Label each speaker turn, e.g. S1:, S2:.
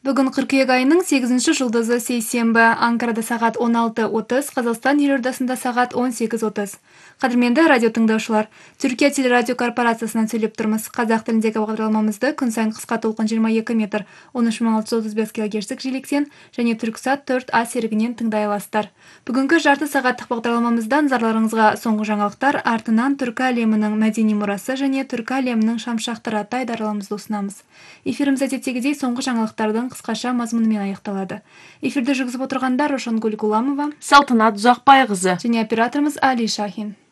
S1: Бүгін қыркүйек айының 8-ші жұлдызы сейсенбі. Анкарада сағат 16:30, Қазақстан елордасында сағат 18:30. Қадірменді радио тыңдаушылар, Түркия телерадио корпорациясынан сөйлеп тұрмыз. Қазақ тіліндегі бағдарламамызды күн сайын қысқа толқын 22 метр 13635 кГц жиіліктен және Түрксат 4А серігінен тыңдай аласыздар. Бүгінгі жарты сағаттық бағдарламамыздан назарларыңызға соңғы жаңалықтар, артынан түркі әлемінің мәдени мұрасы және түркі әлемінің шамшақтары атты айдарламызды ұсынамыз. Эфиріміз әдеттегідей соңғы жаңалықтардың қысқаша мазмұнымен аяқталады. Эфирді жүргізіп отырғандар Рошангүл Гуламова,
S2: Салтанат Ұзақбайқызы
S1: және операторымыз Али Шахин.